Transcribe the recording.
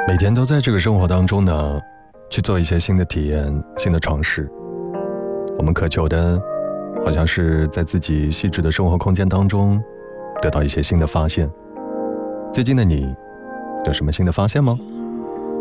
每天都在这个生活当中呢，去做一些新的体验、新的尝试。我们渴求的，好像是在自己细致的生活空间当中，得到一些新的发现。最近的你，有什么新的发现吗？